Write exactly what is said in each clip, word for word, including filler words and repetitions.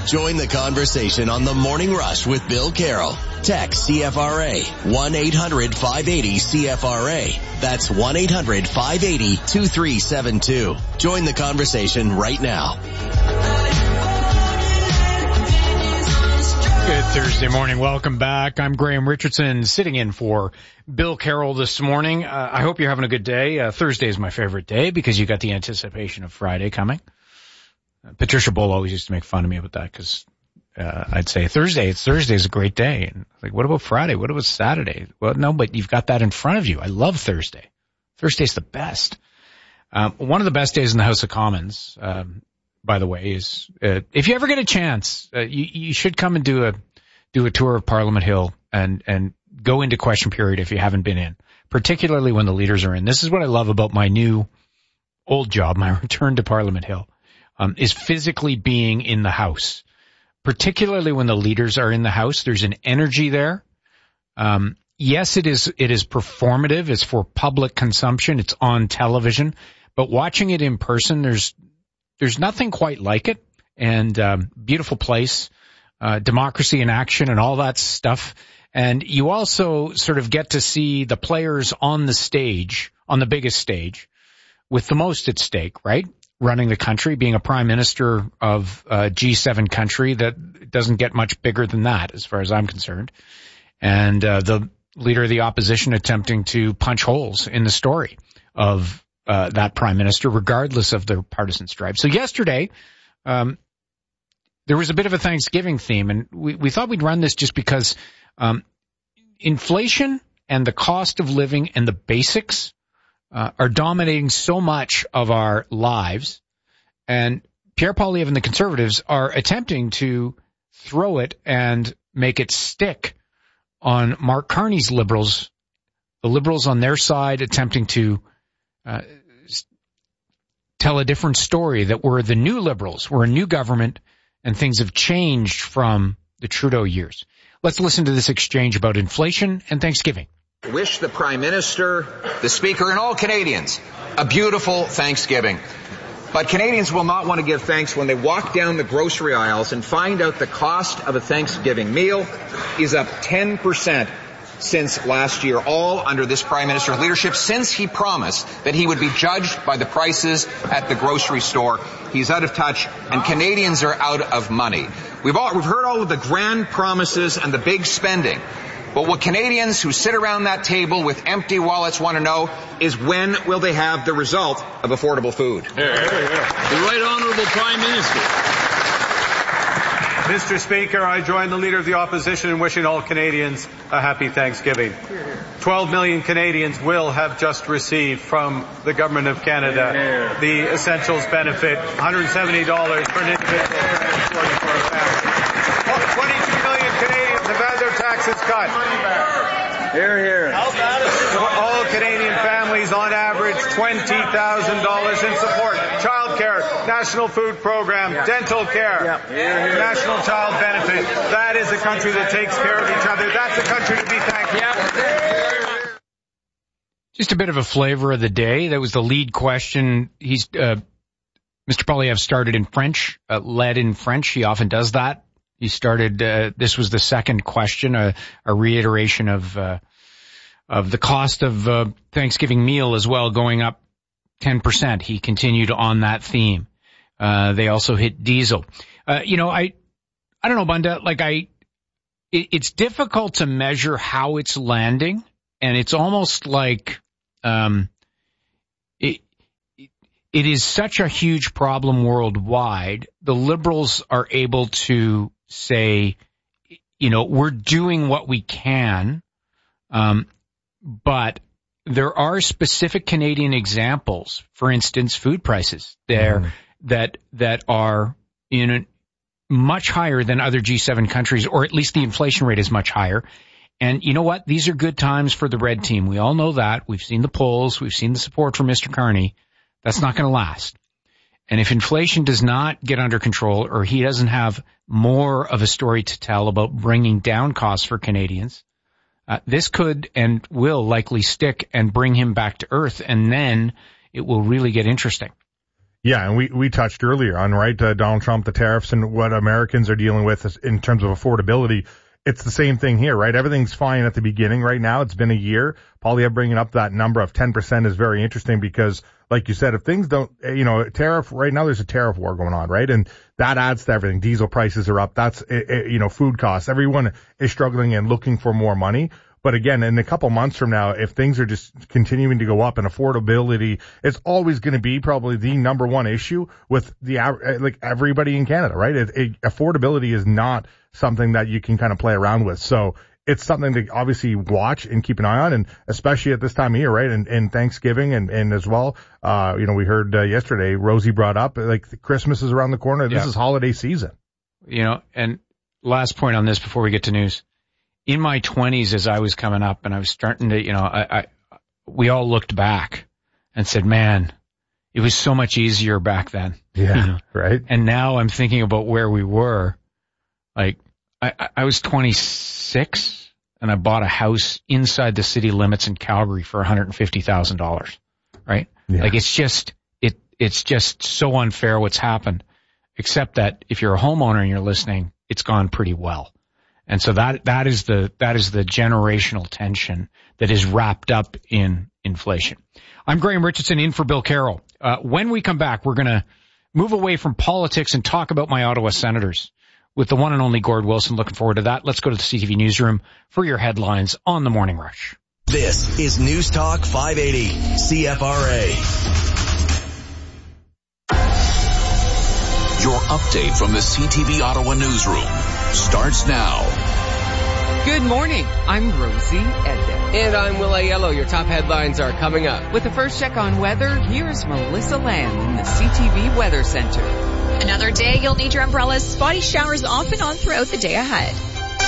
Join the conversation on the Morning Rush with Bill Carroll. Text C F R A, one eight hundred five eighty C F R A. That's one eight hundred five eighty two three seven two. Join the conversation right now. Good Thursday morning. Welcome back. I'm Graham Richardson, sitting in for Bill Carroll this morning. Uh, I hope you're having a good day. Uh, Thursday is my favorite day because you got the anticipation of Friday coming. Uh, Patricia Bull always used to make fun of me about that because uh, I'd say Thursday, it's Thursday is a great day. And like, what about Friday? What about Saturday? Well, no, but you've got that in front of you. I love Thursday. Thursday's the best. Um, one of the best days in the House of Commons, um, by the way, is uh, if you ever get a chance, uh, you, you should come and do a do a tour of Parliament Hill and and go into question period if you haven't been in, particularly when the leaders are in. This is what I love about my new old job, my return to Parliament Hill, um, is physically being in the House, particularly when the leaders are in the House. There's an energy there. Um, yes, it is it is performative. It's for public consumption. It's on television, but watching it in person, there's There's nothing quite like it, and um, beautiful place, uh, democracy in action and all that stuff. And you also sort of get to see the players on the stage, on the biggest stage, with the most at stake, right? Running the country, being a prime minister of a G seven country that doesn't get much bigger than that, as far as I'm concerned. And uh, the leader of the opposition attempting to punch holes in the story of Uh, that prime minister, regardless of their partisan stripes. So yesterday, um, there was a bit of a Thanksgiving theme, and we, we thought we'd run this just because um, inflation and the cost of living and the basics uh, are dominating so much of our lives, and Pierre Poilievre and the Conservatives are attempting to throw it and make it stick on Mark Carney's Liberals, the Liberals on their side attempting to Uh, tell a different story, that we're the new Liberals, we're a new government, and things have changed from the Trudeau years. Let's listen to this exchange about inflation and Thanksgiving. Wish the Prime Minister, the Speaker, and all Canadians a beautiful Thanksgiving. But Canadians will not want to give thanks when they walk down the grocery aisles and find out the cost of a Thanksgiving meal is up ten percent. Since last year, all under this Prime Minister's leadership, since he promised that he would be judged by the prices at the grocery store. He's out of touch, and Canadians are out of money. We've all, we've heard all of the grand promises and the big spending, but what Canadians who sit around that table with empty wallets want to know is when will they have the result of affordable food? Yeah, yeah, yeah. The Right Honourable Prime Minister. Mister Speaker, I join the Leader of the Opposition in wishing all Canadians a happy Thanksgiving. twelve million Canadians will have just received from the Government of Canada the Essentials benefit, one hundred seventy dollars for an individual and forty for a family. twenty-two million Canadians have had their taxes cut. Here, here. All Canadian families, on average, twenty thousand dollars in support. Child care, National Food Program, yep. Dental care, yep. here, here. National Child Benefit. That is a country that takes care of each other. That's a country to be thankful for. Yep. Just a bit of a flavor of the day. That was the lead question. He's uh, Mister Poilievre started in French, uh, led in French. He often does that. He started, uh, this was the second question, a, a reiteration of, uh, of the cost of, uh, Thanksgiving meal as well, going up ten percent. He continued on that theme. Uh, they also hit diesel. Uh, you know, I, I don't know, Bunda, like I, it, it's difficult to measure how it's landing, and it's almost like, um, it, it is such a huge problem worldwide. The Liberals are able to say, you know, we're doing what we can, um, but there are specific Canadian examples, for instance, food prices there mm. that that are in a, much higher than other G seven countries, or at least the inflation rate is much higher. And you know what? These are good times for the red team. We all know that. We've seen the polls. We've seen the support for Mister Carney. That's not going to last. And if inflation does not get under control, or he doesn't have more of a story to tell about bringing down costs for Canadians, uh, this could and will likely stick and bring him back to earth, and then it will really get interesting. Yeah, and we, we touched earlier on, right, uh, Donald Trump, the tariffs and what Americans are dealing with in terms of affordability. It's the same thing here, right? Everything's fine at the beginning right now. It's been a year. Paulie, bringing up that number of ten percent is very interesting because, like you said, if things don't, you know, tariff, right now there's a tariff war going on, right? And that adds to everything. Diesel prices are up. That's, you know, food costs. Everyone is struggling and looking for more money. But again, in a couple months from now, if things are just continuing to go up and affordability, it's always going to be probably the number one issue with the, like everybody in Canada, right? It, it, affordability is not something that you can kind of play around with. So it's something to obviously watch and keep an eye on, and especially at this time of year, right? And, and Thanksgiving and, and as well, uh, you know, we heard uh, yesterday, Rosie brought up, like Christmas is around the corner. This yeah. is holiday season. You know, and last point on this before we get to news. In my twenties, as I was coming up and I was starting to, you know, I, I, we all looked back and said, man, it was so much easier back then. Yeah. You know? Right. And now I'm thinking about where we were. Like, I, I was twenty-six and I bought a house inside the city limits in Calgary for one hundred fifty thousand dollars. Right. Yeah. Like, it's just, it, it's just so unfair what's happened, except that if you're a homeowner and you're listening, it's gone pretty well. And so that, that is the, that is the generational tension that is wrapped up in inflation. I'm Graham Richardson in for Bill Carroll. Uh, when we come back, we're going to move away from politics and talk about my Ottawa Senators with the one and only Gord Wilson. Looking forward to that. Let's go to the C T V newsroom for your headlines on the Morning Rush. This is News Talk five eighty C F R A. Your update from the C T V Ottawa newsroom starts now. Good morning. I'm Rosie Edda. And I'm Will Aiello. Your top headlines are coming up. With the first check on weather, here's Melissa Lamb in the C T V Weather Center. Another day you'll need your umbrellas. Spotty showers off and on throughout the day ahead.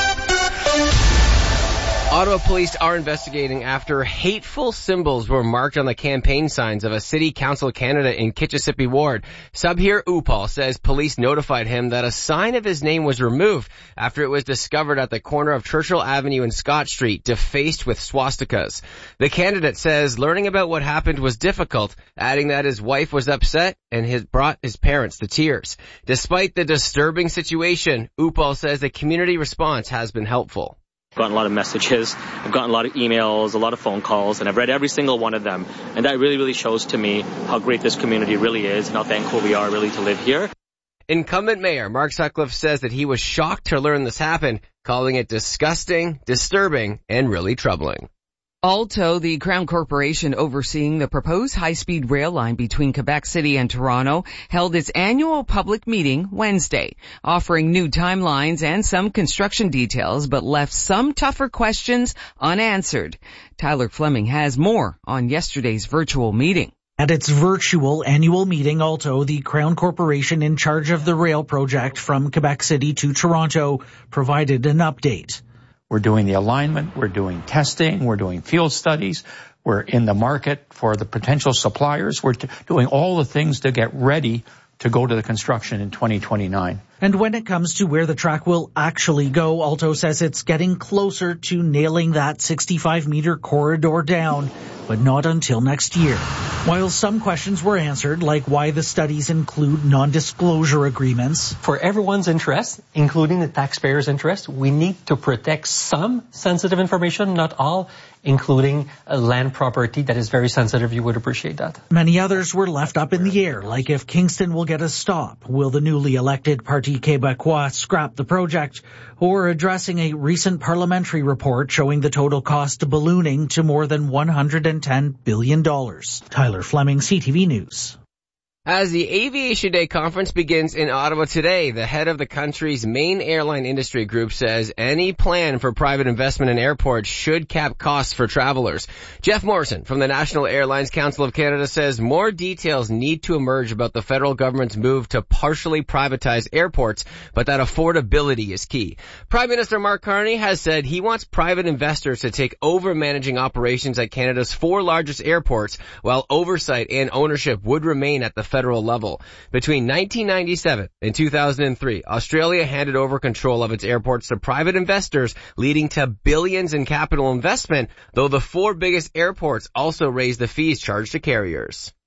Ottawa police are investigating after hateful symbols were marked on the campaign signs of a City Council candidate in Kitchissippi Ward. Subhir Upal says police notified him that a sign of his name was removed after it was discovered at the corner of Churchill Avenue and Scott Street, defaced with swastikas. The candidate says learning about what happened was difficult, adding that his wife was upset and has brought his parents to tears. Despite the disturbing situation, Upal says the community response has been helpful. I've gotten a lot of messages, I've gotten a lot of emails, a lot of phone calls, and I've read every single one of them. And that really, really shows to me how great this community really is and how thankful we are really to live here. Incumbent Mayor Mark Sutcliffe says that he was shocked to learn this happened, calling it disgusting, disturbing, and really troubling. Alto, the Crown Corporation overseeing the proposed high-speed rail line between Quebec City and Toronto, held its annual public meeting Wednesday, offering new timelines and some construction details, but left some tougher questions unanswered. Tyler Fleming has more on yesterday's virtual meeting. At its virtual annual meeting, Alto, the Crown Corporation in charge of the rail project from Quebec City to Toronto, provided an update. We're doing the alignment, we're doing testing, we're doing field studies, we're in the market for the potential suppliers, we're t- doing all the things to get ready to go to the construction in twenty twenty-nine. And when it comes to where the track will actually go, Alto says it's getting closer to nailing that sixty-five meter corridor down, but not until next year. While some questions were answered, like why the studies include non-disclosure agreements. For everyone's interest, including the taxpayers' interest, we need to protect some sensitive information, not all, including land property that is very sensitive. You would appreciate that. Many others were left up in the air, like if Kingston will get a stop, will the newly elected Parti Québécois scrap the project, or addressing a recent parliamentary report showing the total cost ballooning to more than one hundred ten billion dollars. Tyler Fleming, C T V News. As the Aviation Day conference begins in Ottawa today, the head of the country's main airline industry group says any plan for private investment in airports should cap costs for travelers. Jeff Morrison from the National Airlines Council of Canada says more details need to emerge about the federal government's move to partially privatize airports, but that affordability is key. Prime Minister Mark Carney has said he wants private investors to take over managing operations at Canada's four largest airports, while oversight and ownership would remain at the federal federal level. Between nineteen ninety-seven and two thousand three, Australia handed over control of its airports to private investors, leading to billions in capital investment, though the four biggest airports also raised the fees charged to carriers.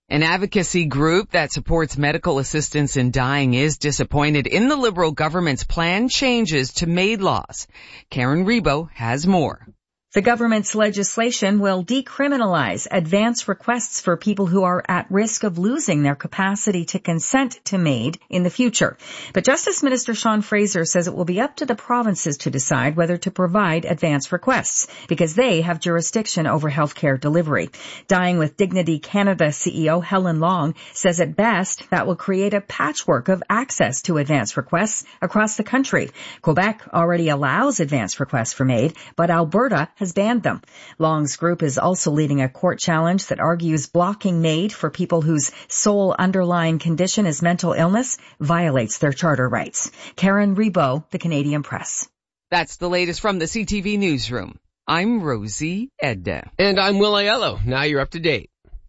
An advocacy group that supports medical assistance in dying is disappointed in the Liberal government's planned changes to MAID laws. Karen Rebo has more. The government's legislation will decriminalize advance requests for people who are at risk of losing their capacity to consent to MAID in the future. But Justice Minister Sean Fraser says it will be up to the provinces to decide whether to provide advance requests because they have jurisdiction over healthcare delivery. Dying with Dignity Canada C E O Helen Long says at best that will create a patchwork of access to advance requests across the country. Quebec already allows advance requests for MAID, but Alberta has banned them. Long's group is also leading a court challenge that argues blocking MAID for people whose sole underlying condition is mental illness violates their charter rights. Karen Rebo, The Canadian Press. That's the latest from the C T V Newsroom. I'm Rosie Edda. And I'm Will Aiello. Now you're up to date.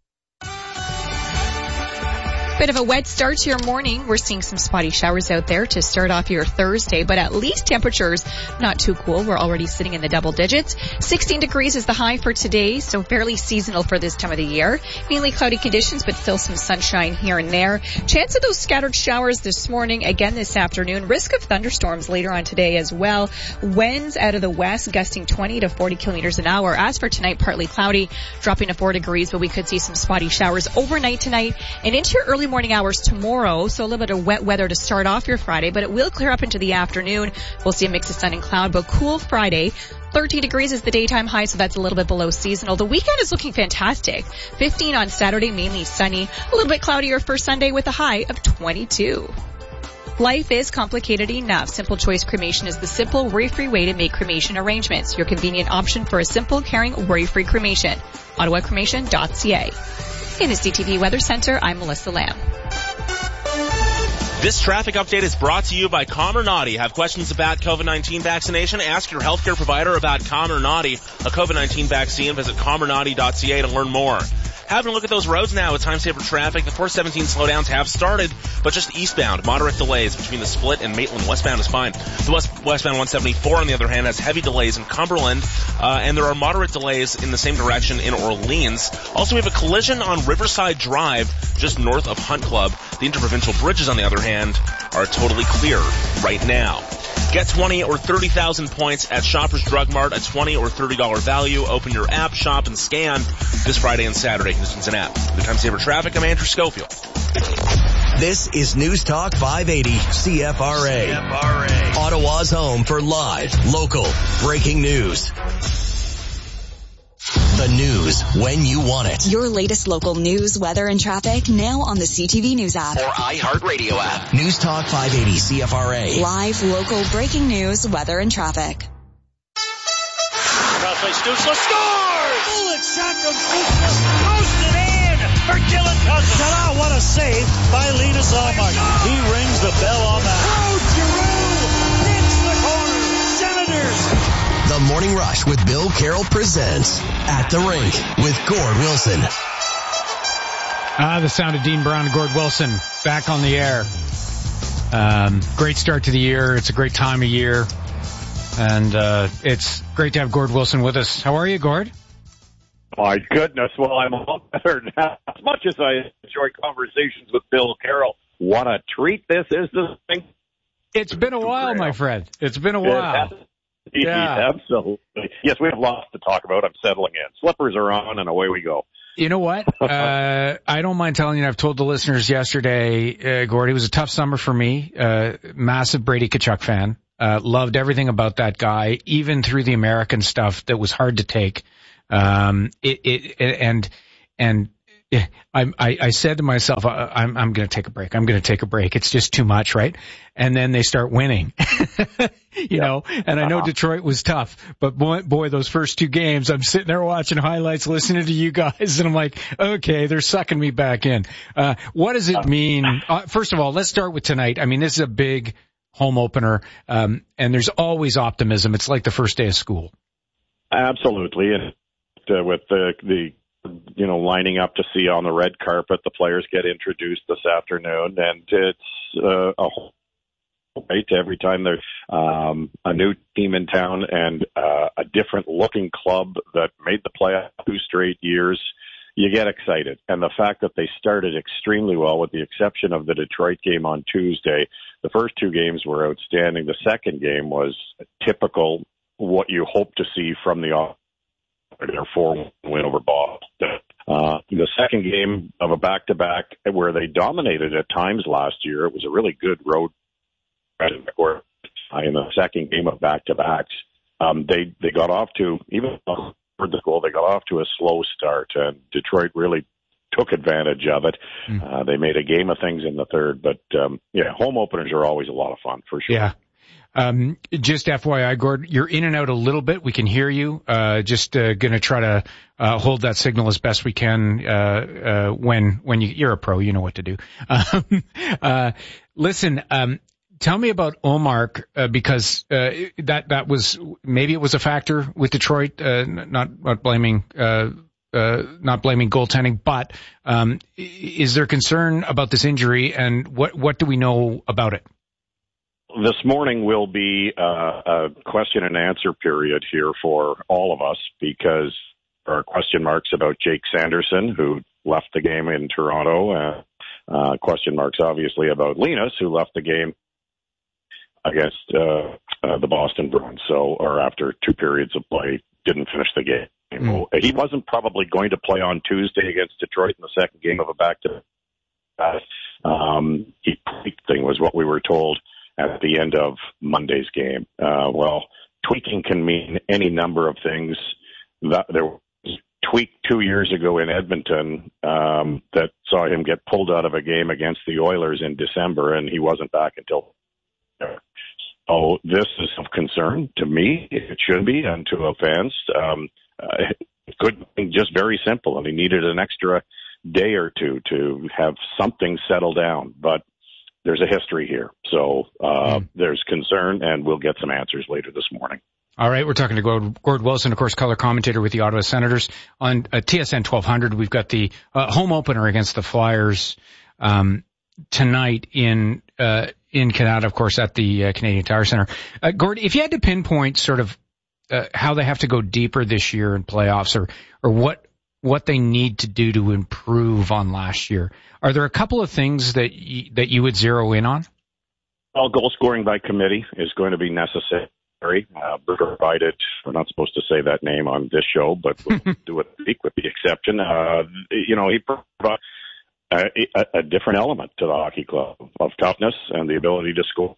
Bit of a wet start to your morning. We're seeing some spotty showers out there to start off your Thursday, but at least temperatures not too cool. We're already sitting in the double digits. sixteen degrees is the high for today, so fairly seasonal for this time of the year. Mainly cloudy conditions, but still some sunshine here and there. Chance of those scattered showers this morning, again this afternoon. Risk of thunderstorms later on today as well. Winds out of the west gusting twenty to forty kilometers an hour. As for tonight, partly cloudy, dropping to four degrees, but we could see some spotty showers overnight tonight and into your early morning hours tomorrow, so a little bit of wet weather to start off your Friday, but it will clear up into the afternoon. We'll see a mix of sun and cloud, but cool Friday. thirteen degrees is the daytime high, so that's a little bit below seasonal. The weekend is looking fantastic. fifteen on Saturday, mainly sunny. A little bit cloudier for Sunday with a high of twenty-two. Life is complicated enough. Simple Choice Cremation is the simple, worry-free way to make cremation arrangements. Your convenient option for a simple, caring, worry-free cremation. Ottawa Cremation dot C A. In the C T V Weather Center, I'm Melissa Lamb. This traffic update is brought to you by Comirnaty. Have questions about COVID nineteen vaccination? Ask your healthcare provider about Comirnaty, a COVID nineteen vaccine. Visit Comirnaty dot C A to learn more. Having a look at those roads now with time saver traffic. The four seventeen slowdowns have started, but just eastbound. Moderate delays between the Split and Maitland. Westbound is fine. The west, westbound one seventy-four, on the other hand, has heavy delays in Cumberland, uh, and there are moderate delays in the same direction in Orleans. Also, we have a collision on Riverside Drive, just north of Hunt Club. The interprovincial bridges, on the other hand, are totally clear right now. Get twenty or thirty thousand points at Shoppers Drug Mart, a twenty or thirty dollars value. Open your app, shop, and scan this Friday and Saturday. Conditions and app. The Time Saver Traffic, I'm Andrew Schofield. This is News Talk five eighty C F R A. C F R A. Ottawa's home for live, local, breaking news. The news when you want it. Your latest local news, weather, and traffic now on the C T V News app. Or iHeartRadio app. News Talk five eighty C F R A. Live, local, breaking news, weather, and traffic. Crossway Stützle scores! Bullet shot from Stützle. Posted in for Dylan Cousins. Ta-da, what a save by Linus Allmark. He rings the bell on that. Claude Giroux hits the corner. Senators. The Morning Rush with Bill Carroll presents At the Rink with Gord Wilson. Ah, the sound of Dean Brown and Gord Wilson back on the air. Um, great start to the year. It's a great time of year. And uh, it's great to have Gord Wilson with us. How are you, Gord? My goodness. Well, I'm a lot better now. As much as I enjoy conversations with Bill Carroll, what a treat this is to think. It's been a while, my friend. It's been a while. Yeah, absolutely. Yes, we have lots to talk about. I'm settling in. Slippers are on, and away we go. You know what? uh, I don't mind telling you, I've told the listeners yesterday, uh, Gord, it was a tough summer for me. Uh, massive Brady Tkachuk fan. Uh, loved everything about that guy, even through the American stuff that was hard to take. Um, it, it, and, and, yeah, I, I, I said to myself, I, I'm, I'm going to take a break. I'm going to take a break. It's just too much, right? And then they start winning, you yeah. know, and I know uh-huh. Detroit was tough, but boy, boy, those first two games, I'm sitting there watching highlights, listening to you guys, and I'm like, okay, they're sucking me back in. Uh, what does it mean? Uh, first of all, let's start with tonight. I mean, this is a big home opener, um, and there's always optimism. It's like the first day of school. Absolutely. And uh, with the, the, you know, lining up to see on the red carpet, the players get introduced this afternoon, and it's uh, a whole right every time there's um, a new team in town and uh, a different looking club that made the playoff two straight years. you get excited. And the fact that they started extremely well, with the exception of the Detroit game on Tuesday, the first two games were outstanding. The second game was typical, what you hope to see from the their four win over Boston. Uh, the second game of a back-to-back where they dominated at times last year, it was a really good road record. In the second game of back-to-backs, um, they, they got off to, even for the goal, they got off to a slow start, and Detroit really took advantage of it. Mm. Uh, they made a game of things in the third, but, um, yeah, home openers are always a lot of fun, for sure. Yeah. Um, just F Y I, Gord, you're in and out a little bit. We can hear you. Uh, just, uh, gonna try to, uh, hold that signal as best we can, uh, uh, when, when you, you're a pro, you know what to do. Um, uh, listen, um, tell me about Ullmark, uh, because, uh, that, that was, maybe it was a factor with Detroit, uh, not, not blaming, uh, uh, not blaming goaltending, but, um, is there concern about this injury, and what, what do we know about it? This morning will be uh, a question and answer period here for all of us, because there are question marks about Jake Sanderson, who left the game in Toronto. Uh, uh, question marks, obviously, about Linus, who left the game against uh, uh, the Boston Bruins. So, or after two periods of play, didn't finish the game. Mm. He wasn't probably going to play on Tuesday against Detroit in the second game of a back-to-back. Um, he thing was what we were told at the end of Monday's game. Uh, well, tweaking can mean any number of things. That there was a tweak two years ago in Edmonton um, that saw him get pulled out of a game against the Oilers in December, and he wasn't back until there. So this is of concern to me. It should be, and to our fans. Um, uh, it could be just very simple, and he needed an extra day or two to have something settle down. But there's a history here. So uh, mm. there's concern, and we'll get some answers later this morning. All right. We're talking to Gord, Gord Wilson, of course, color commentator with the Ottawa Senators. On uh, T S N twelve hundred, we've got the uh, home opener against the Flyers um, tonight in uh, in Canada, of course, at the uh, Canadian Tire Center. Uh, Gord, if you had to pinpoint sort of uh, how they have to go deeper this year in playoffs, or or what what they need to do to improve on last year, are there a couple of things that you, that you would zero in on? Well, goal scoring by committee is going to be necessary. Uh, provided, we're not supposed to say that name on this show, but we'll do it with the exception. Uh, you know, he brought a, a, a different element to the hockey club of toughness and the ability to score.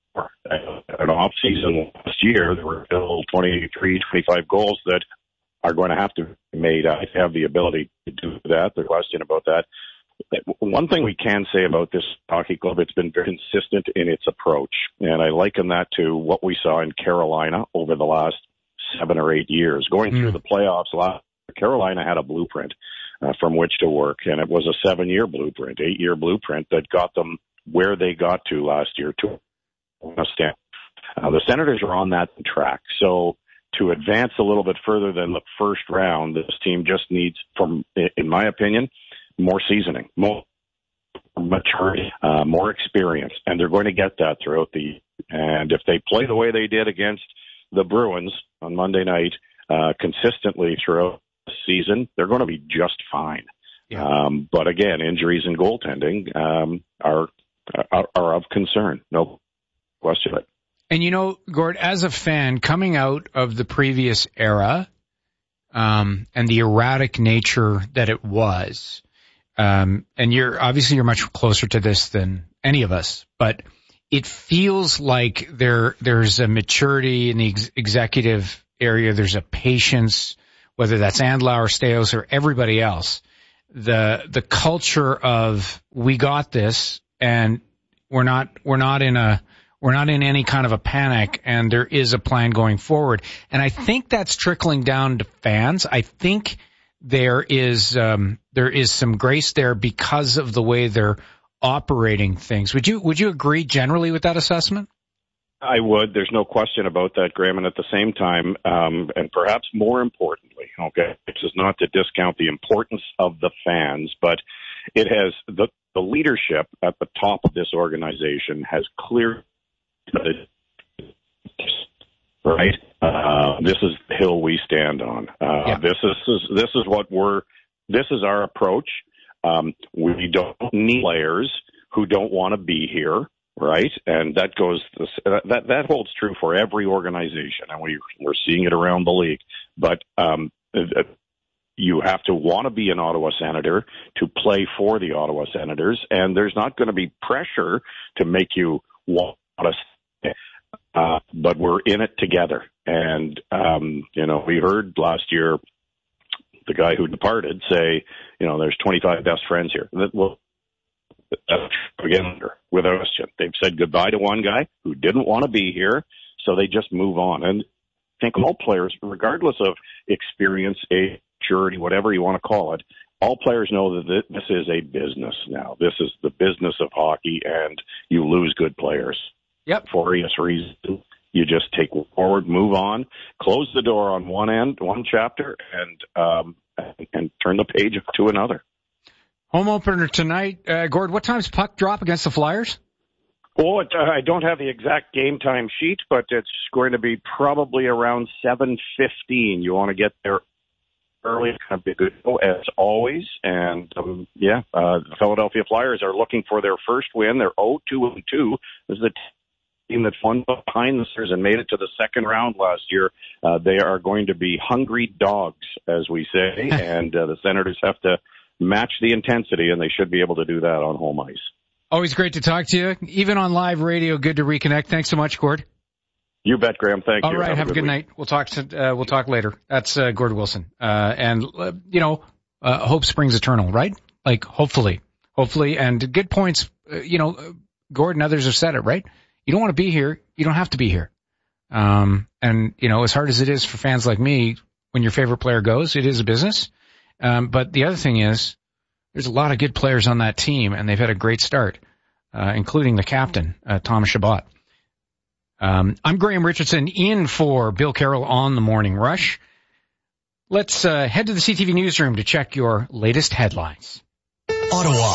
An off season last year, there were still twenty-three, twenty-five goals that are going to have to be made. I have the ability to do that. The question about that. One thing we can say about this hockey club, it's been very consistent in its approach. And I liken that to what we saw in Carolina over the last seven or eight years. Going mm. through the playoffs, last, Carolina had a blueprint uh, from which to work. And it was a seven-year blueprint, eight-year blueprint that got them where they got to last year to a stamp. Uh, the Senators are on that track. So to advance a little bit further than the first round, this team just needs, from, in my opinion, more seasoning, more maturity, uh, more experience, and they're going to get that throughout the. And if they play the way they did against the Bruins on Monday night, uh, consistently throughout the season, they're going to be just fine. Yeah. Um, but again, injuries and goaltending um, are, are are of concern. No question. And you know, Gord, as a fan coming out of the previous era, um, and the erratic nature that it was. Um, and you're, obviously you're much closer to this than any of us, but it feels like there, there's a maturity in the ex- executive area. There's a patience, whether that's Andlauer, Staios, or everybody else. The, the culture of we got this and we're not, we're not in a, we're not in any kind of a panic, and there is a plan going forward. And I think that's trickling down to fans. I think there is um, there is some grace there because of the way they're operating things. Would you would you agree generally with that assessment? I would. There's no question about that, Graham. And at the same time, um, and perhaps more importantly, okay, this is not to discount the importance of the fans, but it has the the leadership at the top of this organization has clear. Right. Uh, this is the hill we stand on. Uh, yeah. This is, is this is what we're this is our approach. Um, we don't need players who don't want to be here, right? And that goes, that, that holds true for every organization, and we, we're seeing it around the league. But, um, you have to want to be an Ottawa Senator to play for the Ottawa Senators, and there's not going to be pressure to make you want to stay. Uh, but we're in it together. And, um, you know, we heard last year the guy who departed say, you know, there's twenty-five best friends here. That, well, that's again, without question. They've said goodbye to one guy who didn't want to be here, so they just move on. And I think all players, regardless of experience, age, maturity, whatever you want to call it, all players know that this is a business now. This is the business of hockey, and you lose good players. Yep. For various reasons. You just take forward, move on, close the door on one end, one chapter, and um, and turn the page to another. Home opener tonight. Uh, Gord, what time's puck drop against the Flyers? Oh, it, uh, I don't have the exact game time sheet, but it's going to be probably around seven fifteen. You want to get there early, kind of be good as always. And, um, yeah, uh, the Philadelphia Flyers are looking for their first win. They're oh two and two. This is the team that won behind the Stars and made it to the second round last year. Uh, they are going to be hungry dogs, as we say, and uh, the Senators have to match the intensity, and they should be able to do that on home ice. Always great to talk to you. Even on live radio, good to reconnect. Thanks so much, Gord. You bet, Graham. Thank All you. right, have, have a good, good night. We'll talk. To, uh, we'll talk later. That's uh, Gord Wilson. Uh, and uh, you know, uh, hope springs eternal, right? Like hopefully, hopefully, and good points. Uh, you know, Gord and others have said it, right? You don't want to be here. You don't have to be here. Um, and you know, as hard as it is for fans like me, when your favorite player goes, it is a business. Um, but the other thing is, there's a lot of good players on that team, and they've had a great start, uh, including the captain, uh, Thomas Chabot. Um, I'm Graham Richardson in for Bill Carroll on the Morning Rush. Let's uh, head to the C T V newsroom to check your latest headlines. Ottawa,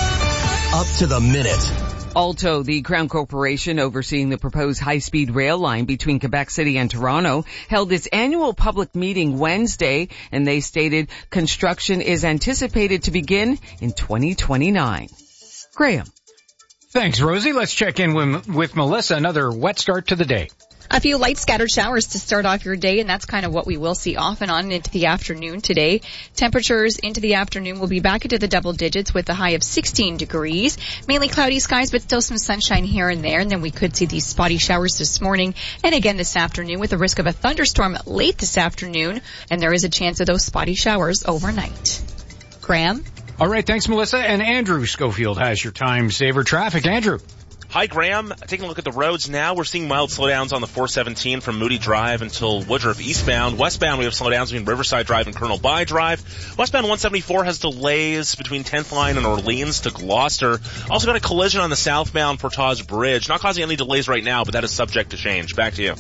up to the minute. Alto, the Crown Corporation overseeing the proposed high-speed rail line between Quebec City and Toronto, held its annual public meeting Wednesday, and they stated construction is anticipated to begin in twenty twenty-nine. Graham. Thanks, Rosie. Let's check in with, with Melissa. Another wet start to the day. A few light scattered showers to start off your day, and that's kind of what we will see off and on into the afternoon today. Temperatures into the afternoon will be back into the double digits with a high of sixteen degrees. Mainly cloudy skies, but still some sunshine here and there. And then we could see these spotty showers this morning and again this afternoon with a risk of a thunderstorm late this afternoon. And there is a chance of those spotty showers overnight. Graham? All right, thanks, Melissa. And Andrew Schofield has your time saver traffic. Andrew. Hi, Graham. Taking a look at the roads now, we're seeing mild slowdowns on the four seventeen from Moody Drive until Woodruff eastbound. Westbound, we have slowdowns between Riverside Drive and Colonel By Drive. Westbound one seventy-four has delays between tenth Line and Orleans to Gloucester. Also got a collision on the southbound Portage Bridge. Not causing any delays right now, but that is subject to change. Back to you.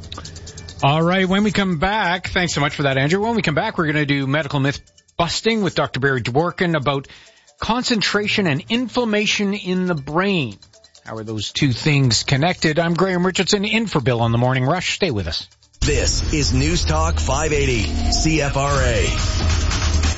All right, when we come back, thanks so much for that, Andrew. When we come back, we're going to do medical myth busting with Doctor Barry Dworkin about concentration and inflammation in the brain. How are those two things connected? I'm Graham Richardson in for Bill on the Morning Rush. Stay with us. This is News Talk five eighty C F R A.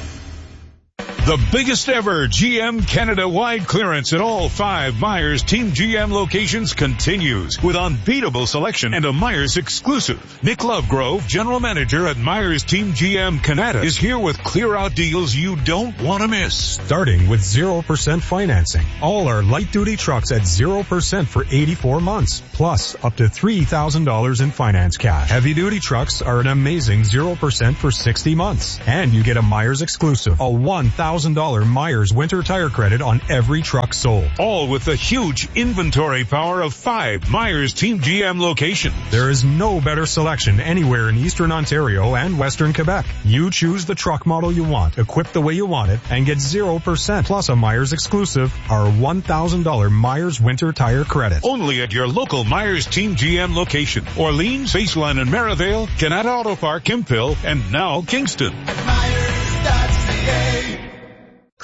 The biggest ever G M Canada-wide clearance at all five Myers Team G M locations continues with unbeatable selection and a Myers exclusive. Nick Lovegrove, General Manager at Myers Team G M Canada, is here with clear-out deals you don't want to miss. Starting with zero percent financing. All our light-duty trucks at zero percent for eighty-four months, plus up to three thousand dollars in finance cash. Heavy-duty trucks are an amazing zero percent for sixty months. And you get a Myers exclusive, a one thousand dollars Myers winter tire credit on every truck sold. All with the huge inventory power of five Myers Team G M locations. There is no better selection anywhere in Eastern Ontario and Western Quebec. You choose the truck model you want, equip the way you want it, and get zero percent plus a Myers exclusive, our one thousand dollars Myers winter tire credit. Only at your local Myers Team G M location. Orleans, Baseline and Merivale, Canada Auto Park, Kemptville, and now Kingston. Myers dot C A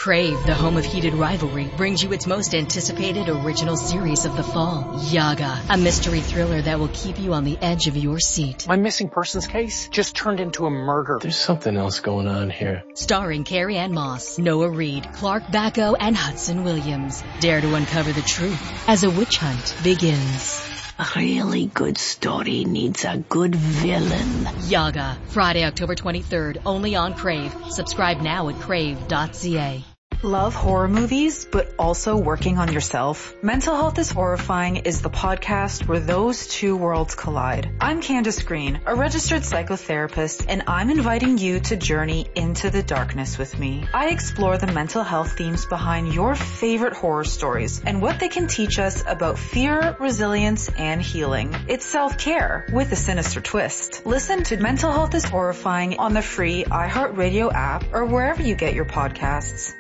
Crave, the home of heated rivalry, brings you its most anticipated original series of the fall, Yaga, a mystery thriller that will keep you on the edge of your seat. My missing persons case just turned into a murder. There's something else going on here. Starring Carrie Ann Moss, Noah Reid, Clark Bacco, and Hudson Williams. Dare to uncover the truth as a witch hunt begins. A really good story needs a good villain. Yaga, Friday, October twenty-third, only on Crave. Subscribe now at crave dot c a. Love horror movies, but also working on yourself? Mental Health is Horrifying is the podcast where those two worlds collide. I'm Candace Green, a registered psychotherapist, and I'm inviting you to journey into the darkness with me. I explore the mental health themes behind your favorite horror stories and what they can teach us about fear, resilience, and healing. It's self-care with a sinister twist. Listen to Mental Health is Horrifying on the free iHeartRadio app or wherever you get your podcasts.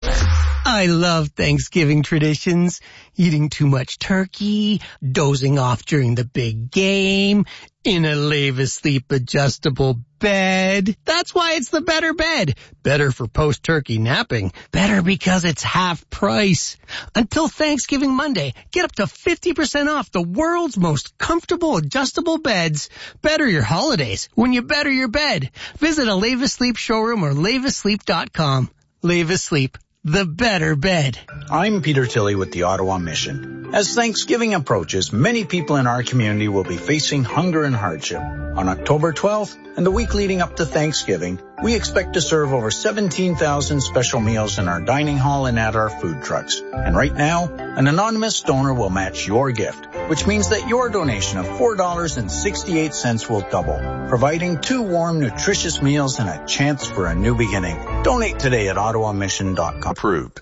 I love Thanksgiving traditions. Eating too much turkey, dozing off during the big game, in a Lave Sleep adjustable bed. That's why it's the better bed. Better for post-turkey napping. Better because it's half price. Until Thanksgiving Monday, get up to fifty percent off the world's most comfortable adjustable beds. Better your holidays when you better your bed. Visit a Lave Sleep showroom or lave sleep dot com. Lave Sleep. The better bed. I'm Peter Tilley with the Ottawa Mission. As Thanksgiving approaches, many people in our community will be facing hunger and hardship. On October twelfth and the week leading up to Thanksgiving, we expect to serve over seventeen thousand special meals in our dining hall and at our food trucks. And right now, an anonymous donor will match your gift, which means that your donation of four dollars and sixty-eight cents will double, providing two warm, nutritious meals and a chance for a new beginning. Donate today at ottawa mission dot com. Approved.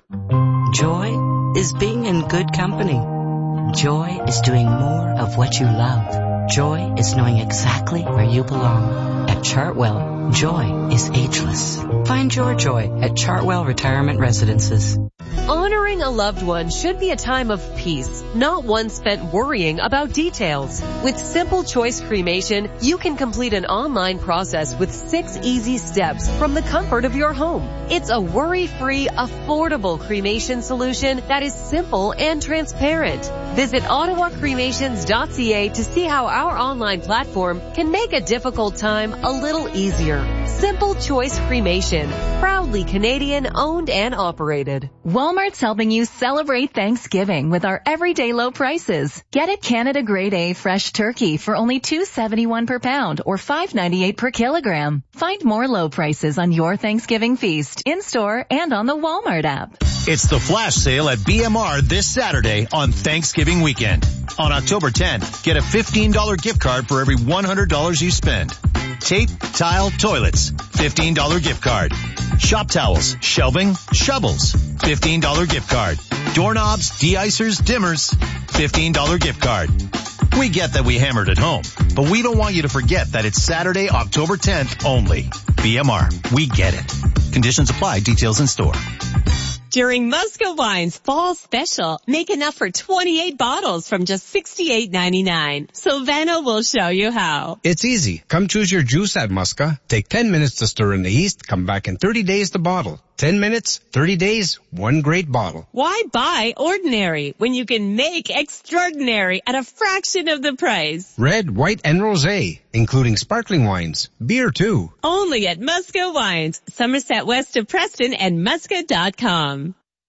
Joy is being in good company. Joy is doing more of what you love. Joy is knowing exactly where you belong. At Chartwell, joy is ageless. Find your joy at Chartwell Retirement Residences. Honoring a loved one should be a time of peace, not one spent worrying about details. With Simple Choice Cremation, you can complete an online process with six easy steps from the comfort of your home. It's a worry-free, affordable cremation solution that is simple and transparent. Visit ottawa cremations dot c a to see how our online platform can make a difficult time a little easier. Simple Choice Cremation, proudly Canadian owned and operated. Walmart's helping you celebrate Thanksgiving with our everyday low prices. Get it Canada Grade A fresh turkey for only two dollars and seventy-one cents per pound or five dollars and ninety-eight cents per kilogram. Find more low prices on your Thanksgiving feast in-store and on the Walmart app. It's the flash sale at B M R this Saturday on Thanksgiving weekend. On October tenth, get a fifteen dollars gift card for every one hundred dollars you spend. Tape, tile, toilets, fifteen dollars gift card. Shop towels, shelving, shovels, fifteen dollars gift card. Doorknobs, de-icers, dimmers, fifteen dollars gift card. We get that we hammered at home, but we don't want you to forget that it's Saturday, October tenth only. B M R, we get it. Conditions apply, details in store. During Musco Wine's Fall Special, make enough for twenty-eight bottles from just sixty-eight ninety-nine. Silvano will show you how. It's easy. Come choose your juice at Musca. Take ten minutes to stir in the yeast. Come back in thirty days to bottle. ten minutes, thirty days, one great bottle. Why buy ordinary when you can make extraordinary at a fraction of the price? Red, white, and rosé, including sparkling wines. Beer, too. Only at Musco Wines, Somerset West of Preston and musca dot com.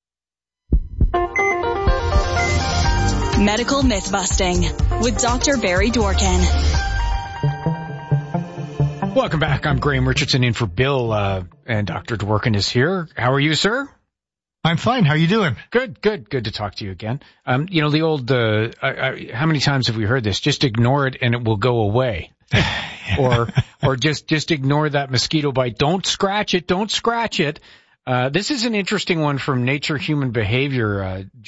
Medical myth busting with Doctor Barry Dworkin. Welcome back. I'm Graham Richardson in for Bill, uh, and Doctor Dworkin is here. How are you, sir? I'm fine. How are you doing? Good, good, good to talk to you again. Um, you know, the old, uh, I, I, how many times have we heard this? Just ignore it and it will go away. or, or just, just ignore that mosquito bite. Don't scratch it. Don't scratch it. Uh, this is an interesting one from Nature Human Behavior. Uh,